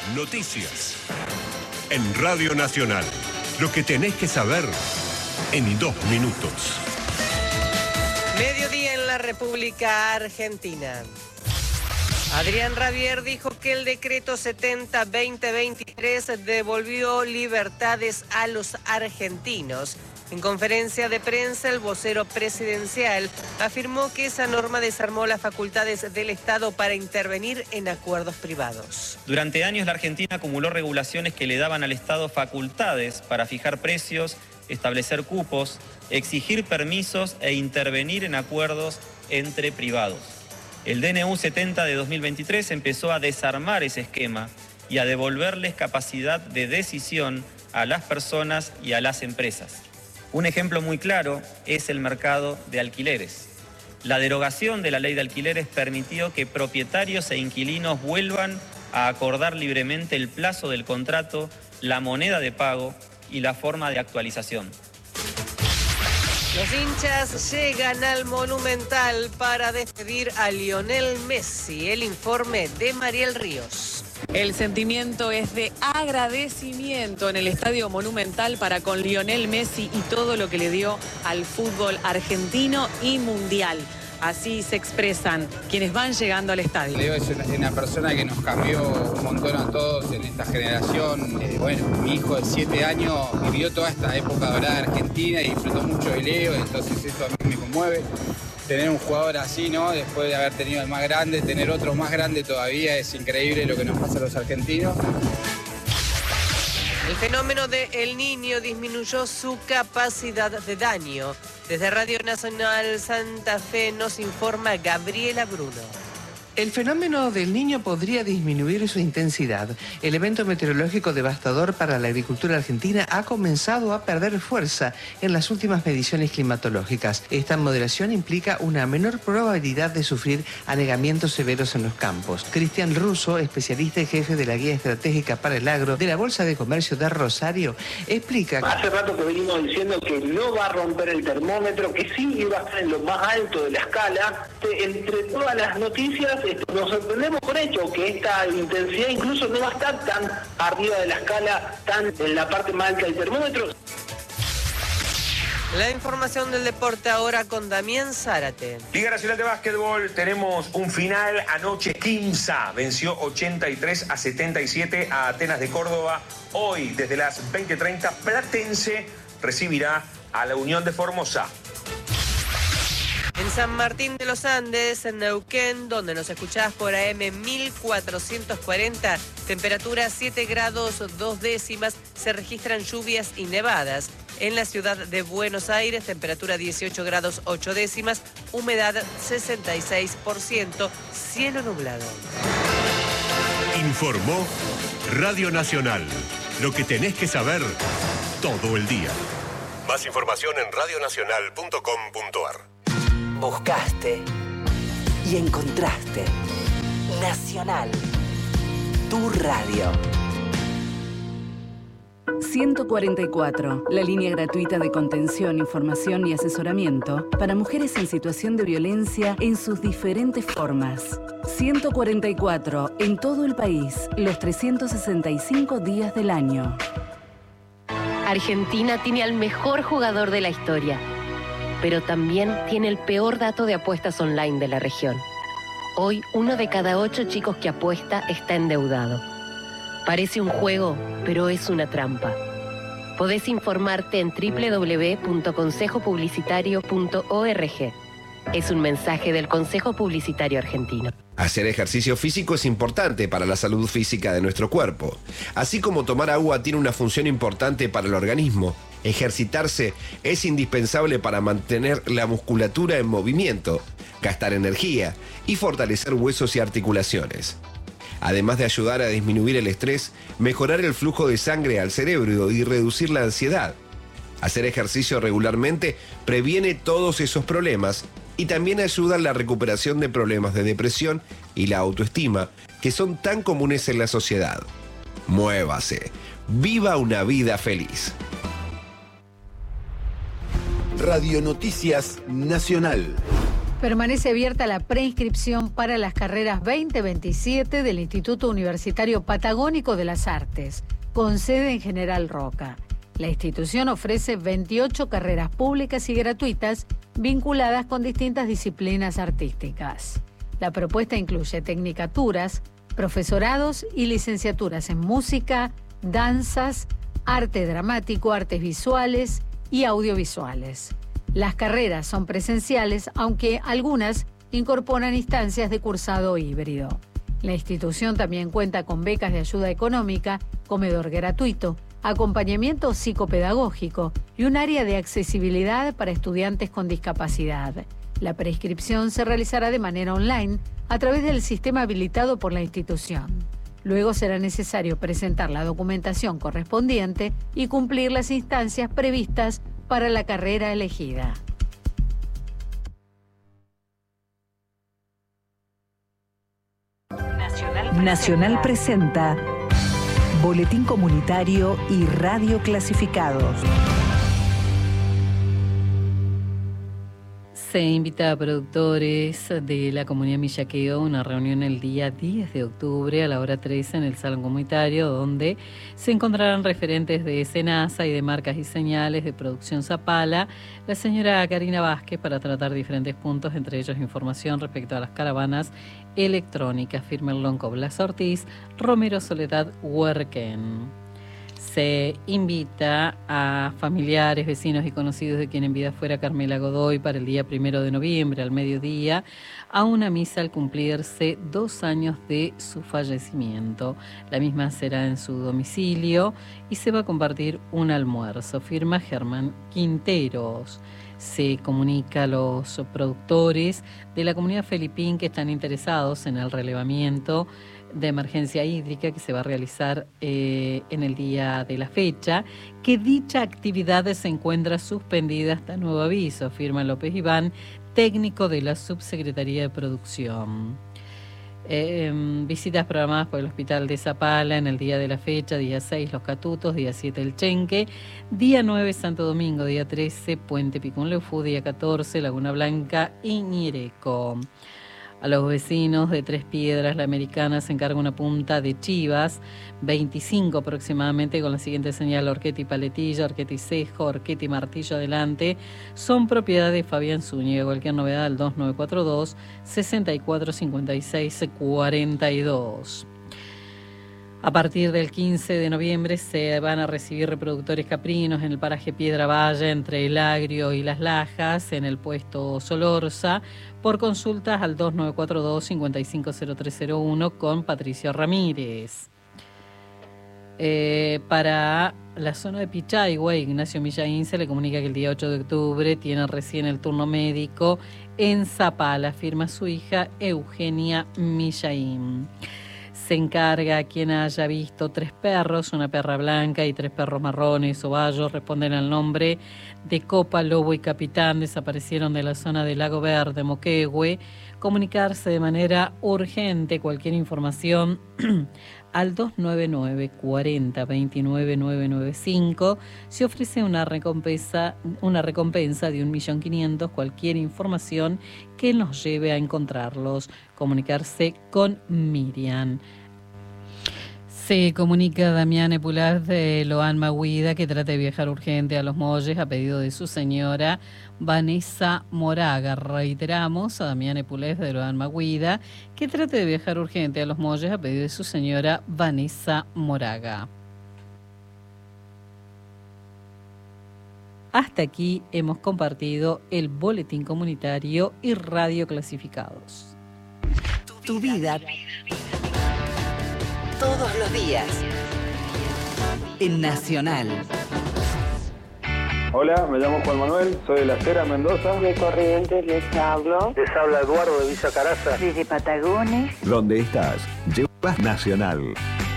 Noticias. En Radio Nacional. Lo que tenés que saber en 2 minutos. Mediodía en la República Argentina. Adrián Rabier dijo que el decreto 70-2023 devolvió libertades a los argentinos. En conferencia de prensa, el vocero presidencial afirmó que esa norma desarmó las facultades del Estado para intervenir en acuerdos privados. Durante años la Argentina acumuló regulaciones que le daban al Estado facultades para fijar precios, establecer cupos, exigir permisos e intervenir en acuerdos entre privados. El DNU 70 de 2023 empezó a desarmar ese esquema y a devolverles capacidad de decisión a las personas y a las empresas. Un ejemplo muy claro es el mercado de alquileres. La derogación de la ley de alquileres permitió que propietarios e inquilinos vuelvan a acordar libremente el plazo del contrato, la moneda de pago y la forma de actualización. Los hinchas llegan al Monumental para despedir a Lionel Messi. El informe de Mariel Ríos. El sentimiento es de agradecimiento en el Estadio Monumental para con Lionel Messi y todo lo que le dio al fútbol argentino y mundial. Así se expresan quienes van llegando al estadio. Leo es una persona que nos cambió un montón a todos en esta generación. Mi hijo de 7 años vivió toda esta época dorada de Argentina y disfrutó mucho de Leo, entonces eso a mí me conmueve. Tener un jugador así, ¿no? Después de haber tenido el más grande, tener otro más grande todavía, es increíble lo que nos pasa a los argentinos. El fenómeno de El Niño disminuyó su capacidad de daño. Desde Radio Nacional Santa Fe nos informa Gabriela Bruno. El fenómeno del Niño podría disminuir su intensidad. El evento meteorológico devastador para la agricultura argentina ha comenzado a perder fuerza en las últimas mediciones climatológicas. Esta moderación implica una menor probabilidad de sufrir anegamientos severos en los campos. Cristian Russo, especialista y jefe de la Guía Estratégica para el Agro de la Bolsa de Comercio de Rosario, explica... Hace rato que venimos diciendo que no va a romper el termómetro, que sí iba a estar en lo más alto de la escala. Entre todas las noticias, nos sorprendemos con hecho que esta intensidad incluso no va a estar tan arriba de la escala, tan en la parte más alta del termómetro. La información del deporte ahora con Damián Zárate. Liga Nacional de Básquetbol, tenemos un final. Anoche Quimsa venció 83-77 a Atenas de Córdoba. Hoy, desde las 20:30, Platense recibirá a la Unión de Formosa. En San Martín de los Andes, en Neuquén, donde nos escuchás por AM 1440, temperatura 7 grados 2 décimas, se registran lluvias y nevadas. En la ciudad de Buenos Aires, temperatura 18 grados 8 décimas, humedad 66%, cielo nublado. Informó Radio Nacional. Lo que tenés que saber todo el día. Más información en radionacional.com.ar. Buscaste y encontraste Nacional, tu radio. 144, la línea gratuita de contención, información y asesoramiento para mujeres en situación de violencia en sus diferentes formas. 144, en todo el país, los 365 días del año. Argentina tiene al mejor jugador de la historia, pero también tiene el peor dato de apuestas online de la región. Hoy, 1 de cada 8 chicos que apuesta está endeudado. Parece un juego, pero es una trampa. Podés informarte en www.consejopublicitario.org. Es un mensaje del Consejo Publicitario Argentino. Hacer ejercicio físico es importante para la salud física de nuestro cuerpo. Así como tomar agua tiene una función importante para el organismo, ejercitarse es indispensable para mantener la musculatura en movimiento, gastar energía y fortalecer huesos y articulaciones. Además de ayudar a disminuir el estrés, mejorar el flujo de sangre al cerebro y reducir la ansiedad. Hacer ejercicio regularmente previene todos esos problemas y también ayuda a la recuperación de problemas de depresión y la autoestima que son tan comunes en la sociedad. Muévase. Viva una vida feliz. Radio Noticias Nacional. Permanece abierta la preinscripción para las carreras 2027 del Instituto Universitario Patagónico de las Artes, con sede en General Roca. La institución ofrece 28 carreras públicas y gratuitas vinculadas con distintas disciplinas artísticas. La propuesta incluye tecnicaturas, profesorados y licenciaturas en música, danzas, arte dramático, artes visuales y audiovisuales. Las carreras son presenciales, aunque algunas incorporan instancias de cursado híbrido. La institución también cuenta con becas de ayuda económica, comedor gratuito, acompañamiento psicopedagógico y un área de accesibilidad para estudiantes con discapacidad. La preinscripción se realizará de manera online a través del sistema habilitado por la institución. Luego será necesario presentar la documentación correspondiente y cumplir las instancias previstas para la carrera elegida. Nacional presenta Boletín Comunitario y Radio Clasificados. Se invita a productores de la comunidad Millaqueo a una reunión el día 10 de octubre a la hora 13 en el Salón Comunitario, donde se encontrarán referentes de SENASA y de marcas y señales de producción Zapala, la señora Karina Vázquez, para tratar diferentes puntos, entre ellos información respecto a las caravanas electrónicas. Firma el Lonco Blas Ortiz, Romero Soledad Huerquén. Se invita a familiares, vecinos y conocidos de quien en vida fuera Carmela Godoy para el día 1 de noviembre al mediodía a una misa al cumplirse 2 años de su fallecimiento. La misma será en su domicilio y se va a compartir un almuerzo. Firma Germán Quinteros. Se comunica a los productores de la comunidad Felipín que están interesados en el relevamiento de emergencia hídrica que se va a realizar en el día de la fecha, que dicha actividad se encuentra suspendida hasta nuevo aviso, firma López Iván, técnico de la Subsecretaría de Producción. Visitas programadas por el Hospital de Zapala en el día de la fecha, día 6 Los Catutos, día 7 El Chenque, día 9 Santo Domingo, día 13 Puente Picunleufú, día 14 Laguna Blanca y Ñireco. A los vecinos de Tres Piedras, la Americana se encarga una punta de chivas, 25 aproximadamente, con la siguiente señal: Orquetti Paletilla, Orquetti Cejo, Orquetti Martillo adelante. Son propiedad de Fabián Zúñiga. Cualquier novedad al 2942 6456 42. A partir del 15 de noviembre se van a recibir reproductores caprinos en el paraje Piedra Valle, entre El Agrio y Las Lajas, en el puesto Solorza, por consultas al 2942-550301 con Patricio Ramírez. Para la zona de Pichagua, Ignacio Millaín se le comunica que el día 8 de octubre tiene recién el turno médico en Zapala, firma su hija Eugenia Millaín. Se encarga a quien haya visto 3 perros, una perra blanca y 3 perros marrones o bayos, responden al nombre de Copa, Lobo y Capitán, desaparecieron de la zona del Lago Verde, Moquehue, comunicarse de manera urgente. Cualquier información al 299 40 29 995. Se ofrece una recompensa de 1.500.000, cualquier información que nos lleve a encontrarlos. Comunicarse con Miriam. Se comunica Damián Epulaz de Loan Maguida que trata de viajar urgente a Los Molles a pedido de su señora Vanessa Moraga. Reiteramos a Damián Epulaz de Loan Maguida que trate de viajar urgente a Los Molles a pedido de su señora Vanessa Moraga. Hasta aquí hemos compartido el Boletín Comunitario y Radio Clasificados. Tu vida. Todos los días. En Nacional. Hola, me llamo Juan Manuel, soy de La Cera, Mendoza. De Corrientes les hablo. Les habla Eduardo de Villa Caraza. Desde Patagones. Donde estás, llevas Nacional.